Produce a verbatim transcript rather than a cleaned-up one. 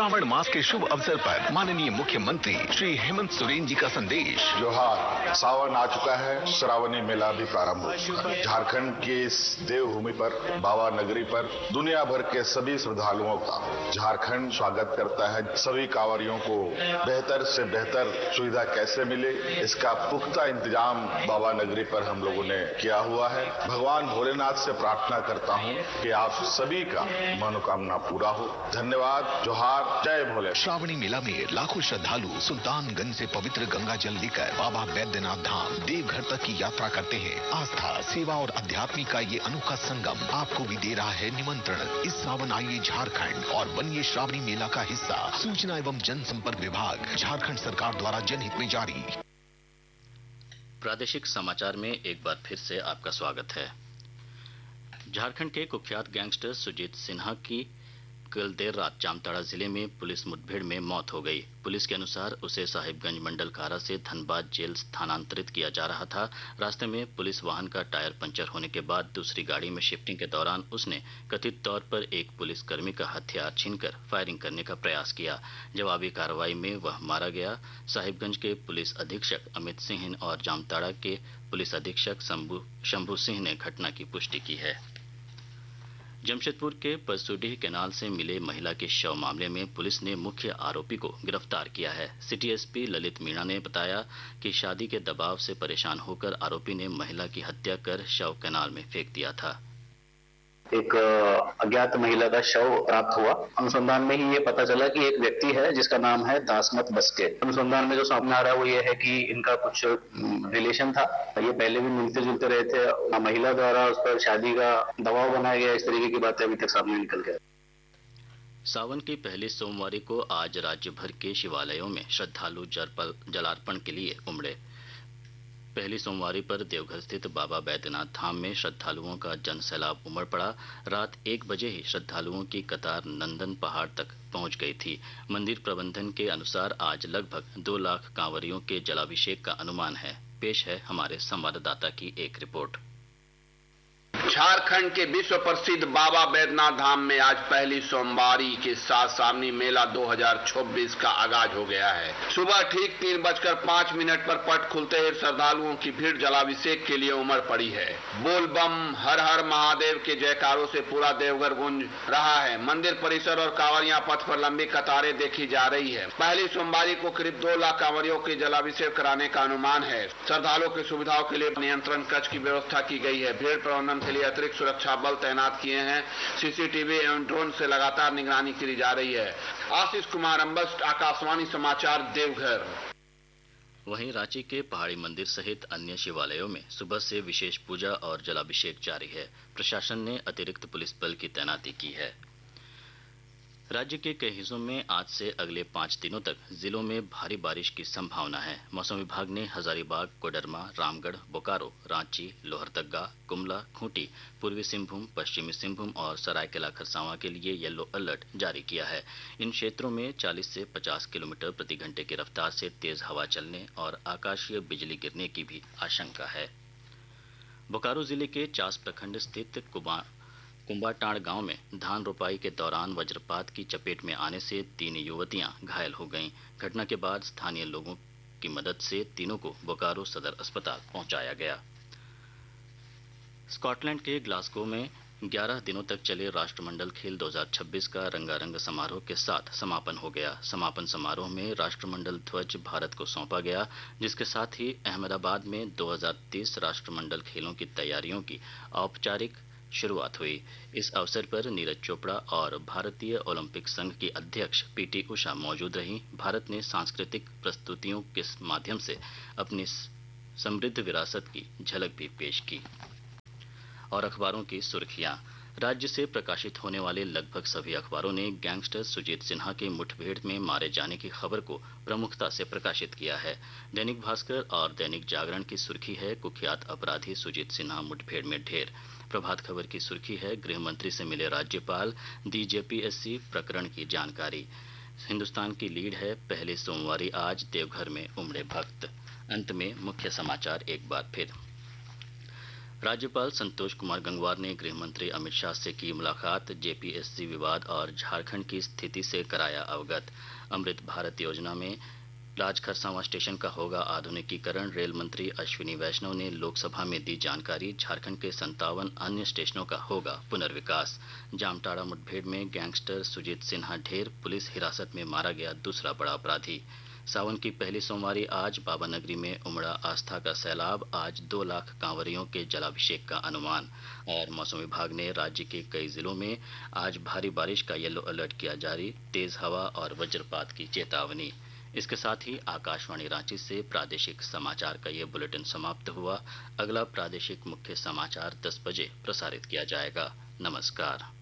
श्रावण मास के शुभ अवसर पर माननीय मुख्यमंत्री श्री हेमंत सोरेन जी का संदेश। जोहार, सावन आ चुका है, श्रावणी मेला भी प्रारंभ हो चुका है। झारखंड के इस देवभूमि पर, बाबा नगरी पर दुनिया भर के सभी श्रद्धालुओं का झारखंड स्वागत करता है। सभी कांवरियों को बेहतर से बेहतर सुविधा कैसे मिले, इसका पुख्ता इंतजाम बाबा नगरी पर हम लोगों ने किया हुआ है। भगवान भोलेनाथ से प्रार्थना करता हूँ कि आप सभी का मनोकामना पूरा हो। धन्यवाद। जोहार, जय भोले। श्रावणी मेला में लाखों श्रद्धालु सुल्तानगंज से पवित्र गंगा जल लेकर बाबा बैद्यनाथ धाम देवघर तक की यात्रा करते हैं। आस्था, सेवा और अध्यात्म का ये अनोखा संगम आपको भी दे रहा है निमंत्रण। इस सावन आइए झारखंड और बनिए श्रावणी मेला का हिस्सा। सूचना एवं जनसंपर्क विभाग, झारखंड सरकार द्वारा जनहित में जारी। प्रादेशिक समाचार में एक बार फिर से आपका स्वागत है। झारखंड के कुख्यात गैंगस्टर सुजीत सिन्हा की कल देर रात जामताड़ा जिले में पुलिस मुठभेड़ में मौत हो गई। पुलिस के अनुसार उसे साहिबगंज मंडल कारा से धनबाद जेल स्थानांतरित किया जा रहा था। रास्ते में पुलिस वाहन का टायर पंचर होने के बाद दूसरी गाड़ी में शिफ्टिंग के दौरान उसने कथित तौर पर एक पुलिसकर्मी का हथियार छीनकर फायरिंग करने का प्रयास किया। जवाबी कार्रवाई में वह मारा गया। साहिबगंज के पुलिस अधीक्षक अमित सिंह और जामताड़ा के पुलिस अधीक्षक शंभू सिंह ने घटना की पुष्टि की है। जमशेदपुर के परसुडीह कैनाल से मिले महिला के शव मामले में पुलिस ने मुख्य आरोपी को गिरफ्तार किया है। सिटी एसपी ललित मीणा ने बताया कि शादी के दबाव से परेशान होकर आरोपी ने महिला की हत्या कर शव कैनाल में फेंक दिया था। एक अज्ञात महिला का शव प्राप्त हुआ। अनुसंधान में ही ये पता चला कि एक व्यक्ति है जिसका नाम है दासमत बस्के। अनुसंधान में जो सामने आ रहा है वो ये है कि इनका कुछ रिलेशन था, ये पहले भी मिलते जुलते रहे थे। महिला द्वारा उस पर शादी का दबाव बनाया गया, इस तरीके की बातें अभी तक सामने निकल गया। सावन की पहली सोमवारी को आज राज्य भर के शिवालयों में श्रद्धालु जलार्पण के लिए उमड़े। पहली सोमवारी पर देवघर स्थित बाबा बैद्यनाथ धाम में श्रद्धालुओं का जनसैलाब उमड़ पड़ा। रात एक बजे ही श्रद्धालुओं की कतार नंदन पहाड़ तक पहुंच गई थी। मंदिर प्रबंधन के अनुसार आज लगभग दो लाख कांवरियों के जलाभिषेक का अनुमान है। पेश है हमारे संवाददाता की एक रिपोर्ट। झारखंड के विश्व प्रसिद्ध बाबा बैद्यनाथ धाम में आज पहली सोमवारी के साथ श्रावणी मेला दो हज़ार चौबीस का आगाज हो गया है। सुबह ठीक तीन बजकर पांच मिनट पर पट खुलते ही श्रद्धालुओं की भीड़ जलाभिषेक के लिए उमड़ पड़ी है। बोल बम, हर हर महादेव के जयकारों से पूरा देवघर गूंज रहा है। मंदिर परिसर और कांवरिया पथ पर लंबी कतारें देखी जा रही है। पहली सोमवारी को करीब दो लाख कांवरियों के जलाभिषेक कराने का अनुमान है। श्रद्धालुओं की सुविधाओं के लिए नियंत्रण कक्ष की व्यवस्था की गई है। भीड़ प्रबंधन के लिए अतिरिक्त सुरक्षा बल तैनात किए हैं। सीसीटीवी एवं ड्रोन से लगातार निगरानी की जा रही है। आशीष कुमार अम्बस्ट, आकाशवाणी समाचार, देवघर। वहीं रांची के पहाड़ी मंदिर सहित अन्य शिवालयों में सुबह से विशेष पूजा और जलाभिषेक जारी है। प्रशासन ने अतिरिक्त पुलिस बल की तैनाती की है। राज्य के कई हिस्सों में आज से अगले पाँच दिनों तक जिलों में भारी बारिश की संभावना है। मौसम विभाग ने हजारीबाग, कोडरमा, रामगढ़, बोकारो, रांची, लोहरदगा, गुमला, खूंटी, पूर्वी सिंहभूम, पश्चिमी सिंहभूम और सरायकेला खरसावां के लिए येलो अलर्ट जारी किया है। इन क्षेत्रों में चालीस से पचास किलोमीटर प्रति घंटे की रफ्तार से तेज हवा चलने और आकाशीय बिजली गिरने की भी आशंका है। बोकारो जिले के चास प्रखंड स्थित कुबा कुंबाटाड़ गांव में धान रोपाई के दौरान वज्रपात की चपेट में आने से तीन युवतियां घायल हो गईं। घटना के बाद स्थानीय लोगों की मदद से तीनों को बोकारो सदर अस्पताल पहुंचाया गया। स्कॉटलैंड के ग्लासगो में ग्यारह दिनों तक चले राष्ट्रमंडल खेल दो हज़ार छब्बीस का रंगारंग समारोह के साथ समापन हो गया। समापन समारोह में राष्ट्रमंडल ध्वज भारत को सौंपा गया, जिसके साथ ही अहमदाबाद में दो हज़ार तीस राष्ट्रमंडल खेलों की तैयारियों की औपचारिक शुरुआत हुई। इस अवसर पर नीरज चोपड़ा और भारतीय ओलंपिक संघ की अध्यक्ष पीटी उषा मौजूद रहीं। भारत ने सांस्कृतिक प्रस्तुतियों के माध्यम से अपनी समृद्ध विरासत की झलक भी पेश की। और अखबारों की सुर्खियां। राज्य से प्रकाशित होने वाले लगभग सभी अखबारों ने गैंगस्टर सुजीत सिन्हा के मुठभेड़ में मारे जाने की खबर को प्रमुखता से प्रकाशित किया है। दैनिक भास्कर और दैनिक जागरण की सुर्खी है, कुख्यात अपराधी सुजीत सिन्हा मुठभेड़ में ढेर। प्रभात खबर की सुर्खी है, गृह मंत्री से मिले राज्यपाल, दी जेपीएससी प्रकरण की जानकारी। हिंदुस्तान की लीड है, पहले सोमवारी आज देवघर में उमड़े भक्त। अंत में मुख्य समाचार एक बार फिर। राज्यपाल संतोष कुमार गंगवार ने गृह मंत्री अमित शाह से की मुलाकात। जेपीएससी विवाद और झारखंड की स्थिति से कराया अवगत। अमृत भारत योजना में राजखरसावां स्टेशन का होगा आधुनिकीकरण। रेल मंत्री अश्विनी वैष्णव ने लोकसभा में दी जानकारी। झारखंड के संतावन अन्य स्टेशनों का होगा पुनर्विकास। जामताड़ा मुठभेड़ में गैंगस्टर सुजीत सिन्हा ढेर, पुलिस हिरासत में मारा गया दूसरा बड़ा अपराधी। सावन की पहली सोमवारी आज, बाबा नगरी में उमड़ा आस्था का सैलाब। आज दो लाख कांवरियों के जलाभिषेक का अनुमान। और मौसम विभाग ने राज्य के कई जिलों में आज भारी बारिश का येलो अलर्ट किया जारी। तेज हवा और वज्रपात की चेतावनी। इसके साथ ही आकाशवाणी रांची से प्रादेशिक समाचार का ये बुलेटिन समाप्त हुआ। अगला प्रादेशिक मुख्य समाचार दस बजे प्रसारित किया जाएगा। नमस्कार।